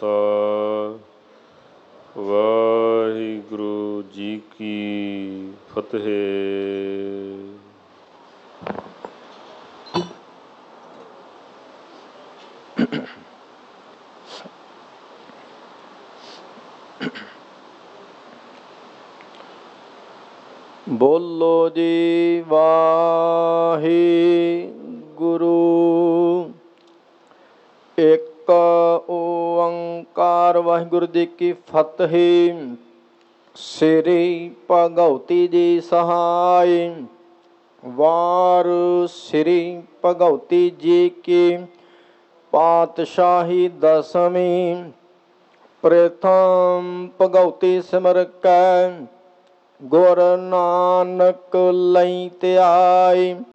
ਵਾਹਿਗੁਰੂ ਜੀ ਕੀ ਫਤਿਹ। ਬੋਲੋ ਜੀ ਵਾਹਿਗੁਰੂ। ਇੱਕ ਓੰਕਾਰ ਵਾਹਿਗੁਰੂ ਜੀ ਕੀ ਫਤਿਹ। ਸ੍ਰੀ ਭਗਉਤੀ ਜੀ ਸਹਾਇ। ਵਾਰ ਸ੍ਰੀ ਭਗਉਤੀ ਜੀ ਕੀ ਪਾਤਸ਼ਾਹੀ ਦਸਵੀਂ। ਪ੍ਰਥਮ ਭਗਉਤੀ ਸਿਮਰ ਕੈ ਗੁਰ ਨਾਨਕ ਲਈ ਧਿਆਈ।